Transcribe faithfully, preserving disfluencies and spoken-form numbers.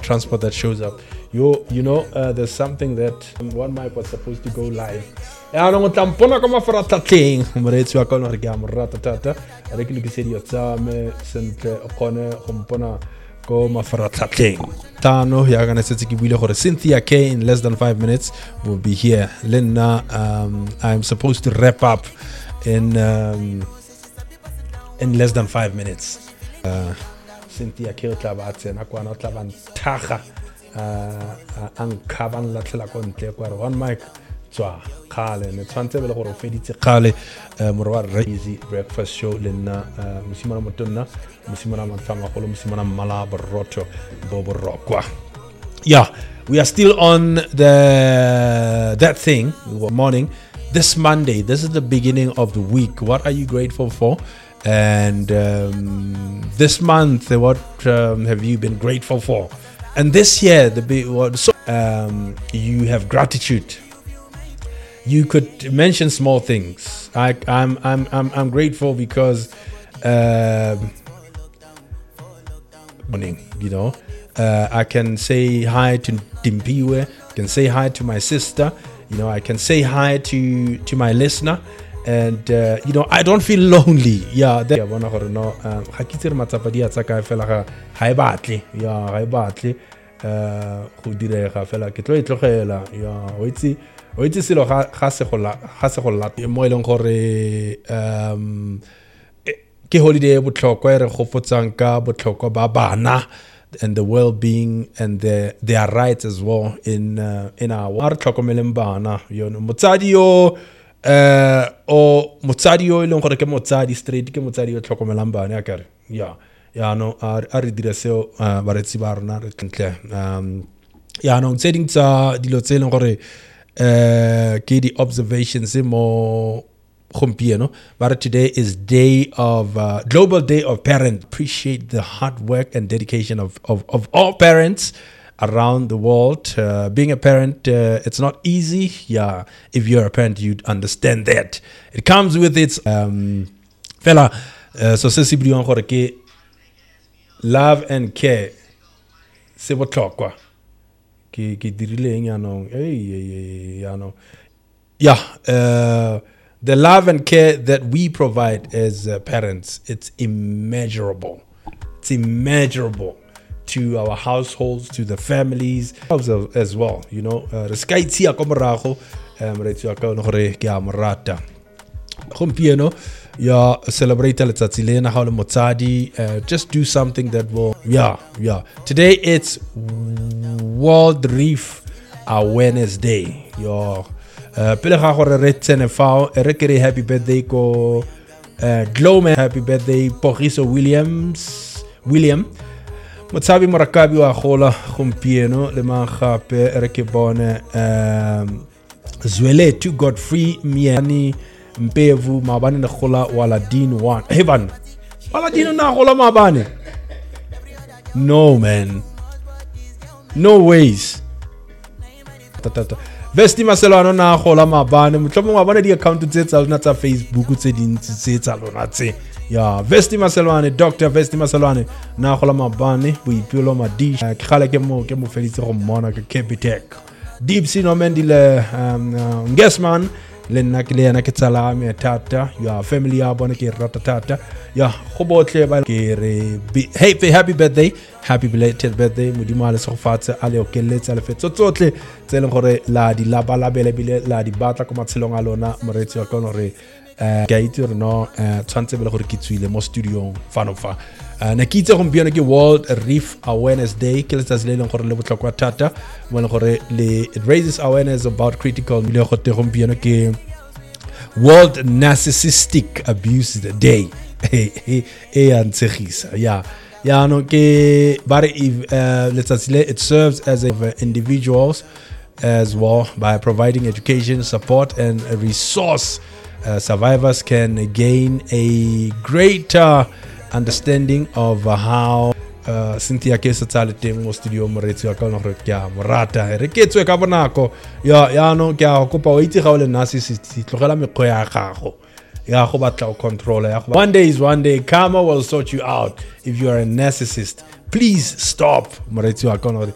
transport that shows up. You you know, uh, there's something that one mic was supposed to go live. Ya no tampona kama fratateng moretsi wa ka no re ke a morata tata re ke le ke sedi yotsa me sentle kgone go mpona go mafaratlhatleng tano ya gana setse ke buile gore Cynthia K in less than five minutes will be here. Lena, um, I'm supposed to wrap up in um, in less than five minutes. Uh, Cynthia K tla ba tsena kwa na tla ba nthaga uh ang khaban la tla ko ntle kwa one mic tswa khale ne tshwantse be le gore o feditse khale morwa Easy Breakfast Show lena musimana motonna musimana mantama golo musimana mala borotho bo borokwa. Yeah, we are still on the that thing morning this Monday. This is the beginning of the week. What are you grateful for? And um, this month, what um, have you been grateful for? And this year, the big what so um, you have gratitude. You could mention small things. I, I'm I'm I'm I'm grateful because, uh, you know, uh, I can say hi to Dimpiwe. I can say hi to my sister. You know, I can say hi to to my listener. And uh, you know, I don't feel lonely. Yeah, there bona gore no ha ke tsere matsapadi a tsaka fela ga ha e batle. Yeah, ha e batle uh go direga fela ke tlo e tlogela. Yeah, o itse o itse selo ga ga se go la ga se go la mo e leng gore um ke holiday botlhokwa re go fotsang ka botlhokwa ba bana and the well-being and the, their rights as well in uh, in our tlhokomeleng bana. You know, motsadi yo uh o motsadi yo ile gore ke motsadi straight ke motsadi yo tlhokomelang bana akere ya ya no a re dira seo ba re tsi ba rona re tle um ya no tseding tsa dilo tse leng gore uh ke di observations mo gompieno but today is day of uh, global day of parent. Appreciate the hard work and dedication of of, of all parents around the world. Uh, being a parent, uh, it's not easy. Yeah, if you're a parent, you'd understand that. It comes with its um, fella. So sensibly on gore love and care. Se botlhokwa. Ke ke dirileng ya no. Hey, ya no. Yeah, uh, the love and care that we provide as uh, parents, it's immeasurable. It's immeasurable. To our households, to the families as well, you know. Reskaitsi a komrago, mretsi a ka no gore ke a morata. Gompieno ya celebrate letsatsi lena ha le motsadi, just do something that will yeah, yeah. Today it's World Reef Awareness Day. Yo pele ga gore re tsene fao re kere happy birthday ko Glowman, happy birthday Poriso Williams William Motsabi Morakabi wa gola gompieno le magape re ke bone um Zwele to Godfrey Miani Mpevu mabane le gola Waladin one heaven Waladin na gola mabane no man no ways tatata Vesti Maselano na gola mabane motlomo mabane di account tse tsa lona tsa Facebook tse dintsi tse tsa lona tse ya Vesti Maselwane, Doctor Vesti Maselwane na gola mabane boipelo madish ke gale ke mo ke mo felitse go mmona ke Capitec Deep Sino Mendile um Ngesman le nna ke le yana ke tsala me tata ya family ya bona ke rata tata ya go botle ba ke re happy happy birthday happy belated birthday modimo a le se go fatse a le okeletsa le fetso tsotle tse leng gore la di la balabele bile la di batla ko matshelong a lona moretsi wa ka no re Uh, ke itse re no tshwantse bele gore ke tswile mo studio fano fa na ke itse gompieno ke World Reef Awareness Day ke letsatsi le leng gore le botlhokwa thata mo le gore le it raises awareness about critical le go te gompieno ke World Narcissistic Abuse Day e a ntshegisa ya ya no ke bare letsatsi le it serves as a individuals as well by providing education support and a resource. Uh, survivors can gain a greater understanding of uh, how uh, Cynthia K Satsale teng mo studio moretsi wa ka no re ke a morata re ke tswe ka bonako ya ya no ke a kopa o itse ga o le narcissist tlogela mekgwa ya gago ya go batla o control ya go one day is one day karma will sort you out if you are a narcissist. Please stop moretsi wa ka no